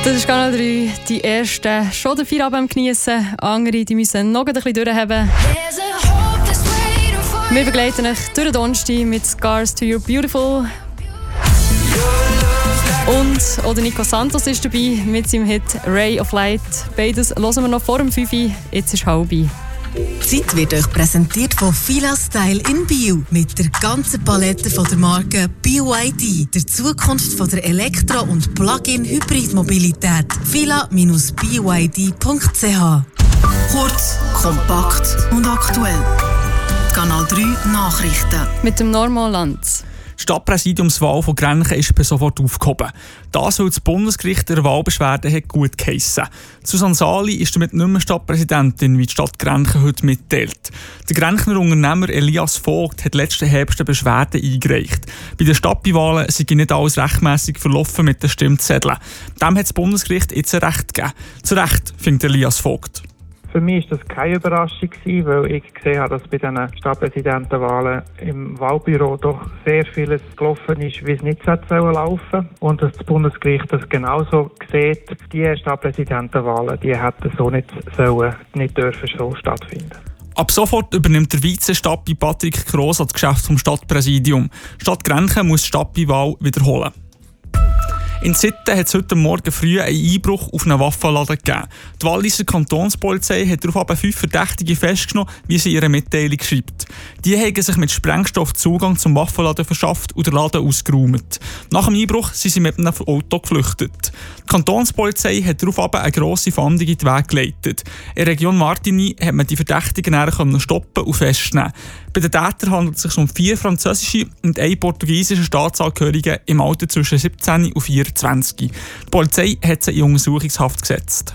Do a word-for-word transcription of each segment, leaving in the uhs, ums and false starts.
Das ist Kanal drei. Die ersten schon den Feierabend geniessen, andere die müssen noch ein bisschen durchhaben. Wir begleiten euch durch den Donnerstag mit Scars to Your Beautiful. Und oder Nico Santos ist dabei mit seinem Hit Ray of Light. Beides hören wir noch vor dem fünf Uhr. Jetzt ist halb. Die Zeit wird euch präsentiert von Fila Style in Biel. Mit der ganzen Palette von der Marke B Y D. Der Zukunft von der Elektro- und Plug-in-Hybrid-Mobilität. fila dash b y d punkt c h. Kurz, kompakt und aktuell. Kanal drei Nachrichten. Mit dem Norman Lanz. Die Stadtpräsidiumswahl von Grenchen ist per sofort aufgehoben. Das, weil das Bundesgericht der Wahlbeschwerde hat gut geheissen. Susanne Sali ist damit nicht mehr Stadtpräsidentin, wie die Stadt Grenchen heute mitteilt. Der Grenchner Unternehmer Elias Vogt hat letzten Herbst eine Beschwerde eingereicht. Bei den Stadtwahlen sei nicht alles rechtmäßig verlaufen mit den Stimmzetteln. Dem hat das Bundesgericht jetzt ein Recht gegeben. Zu Recht, findet Elias Vogt. Für mich war das keine Überraschung, weil ich gesehen habe, dass bei diesen Stadtpräsidentenwahlen im Wahlbüro doch sehr vieles gelaufen ist, wie es nicht hätte laufen. Und dass das Bundesgericht das genauso sieht, die Stadtpräsidentenwahlen, die hätten so nicht sollen, nicht dürfen so stattfinden. Ab sofort übernimmt der Vizestadt bei Patrick Gross das Geschäft vom Stadtpräsidium. Stadt Grenchen muss die Stadtwahl wiederholen. In Sitten hat es heute Morgen früh einen Einbruch auf einen Waffenladen gegeben. Die Walliser Kantonspolizei hat daraufhin fünf Verdächtige festgenommen, wie sie ihre Mitteilung schreibt. Die haben sich mit Sprengstoff Zugang zum Waffenladen verschafft und den Laden ausgeräumt. Nach dem Einbruch sind sie mit einem Auto geflüchtet. Die Kantonspolizei hat daraufhin eine grosse Fahndung in den Weg geleitet. In der Region Martigny hat man die Verdächtigen dann stoppen und festnehmen. Bei den Tätern handelt es sich um vier französische und einen portugiesische Staatsangehörige im Alter zwischen siebzehn und vierundzwanzig. Die Polizei hat sie in Untersuchungshaft gesetzt.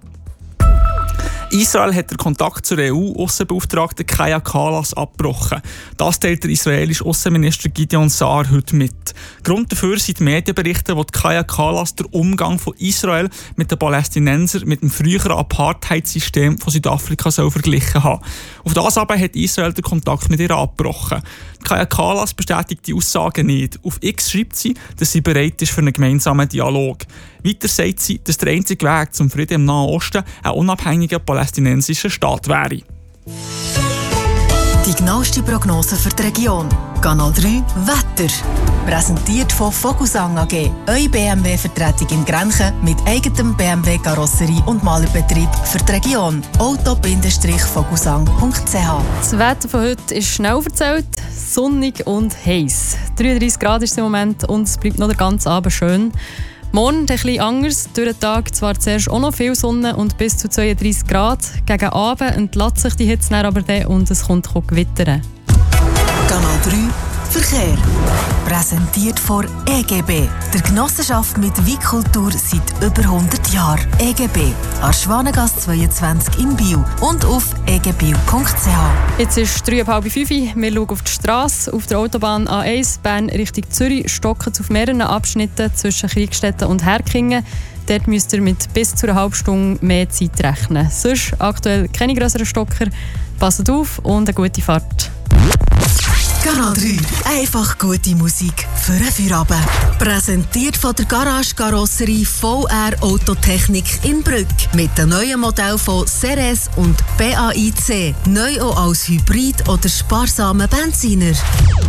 Israel hat den Kontakt zur E U-Aussenbeauftragten Kaja Kallas abgebrochen. Das teilt der israelische Außenminister Gideon Saar heute mit. Grund dafür sind die Medienberichte, wo Kaja Kallas den Umgang von Israel mit den Palästinensern mit dem früheren Apartheidssystem von Südafrika soll verglichen haben. Auf das aber hat Israel den Kontakt mit ihr abgebrochen. Kaja Kallas bestätigt die Aussagen nicht. Auf X schreibt sie, dass sie bereit ist für einen gemeinsamen Dialog. Weiter sagt sie, dass der einzige Weg zum Frieden im Nahen Osten ein unabhängiger palästinensischer Staat wäre. Die genaueste Prognose für die Region. Kanal drei Wetter. Präsentiert von Vogelsang A G. Eure B M W-Vertretung in Grenchen mit eigenem B M W-Karosserie und Malerbetrieb für die Region. auto Bindestrich vogelsang punkt c h. Das Wetter von heute ist schnell erzählt, sonnig und heiß. dreiunddreissig Grad ist es im Moment und es bleibt noch den ganzen Abend schön. Morgen etwas anders, durch den Tag zwar zuerst auch noch viel Sonne und bis zu zweiunddreissig Grad. Gegen Abend entlässt sich die Hitze dann aber dann und es kommt gewittern. Kanal drei Verkehr. Präsentiert von E G B, der Genossenschaft mit Weitkultur seit über hundert Jahren. E G B, Arschwanengasse zweiundzwanzig in Biel und auf e g biel punkt c h. Jetzt ist drei Uhr halb fünf. Wir schauen auf die Strasse. Auf der Autobahn A eins Bern Richtung Zürich stocken es auf mehreren Abschnitten zwischen Kriegstetten und Herkingen. Dort müsst ihr mit bis zu einer halben Stunde mehr Zeit rechnen. Sonst aktuell keine grösseren Stocker. Passt auf und eine gute Fahrt. Kanal drei. Einfach gute Musik für einen Feierabend. Präsentiert von der Garage Karosserie V R Autotechnik in Brügg. Mit dem neuen Modell von Ceres und B A I C. Neu auch als Hybrid oder sparsamer Benziner.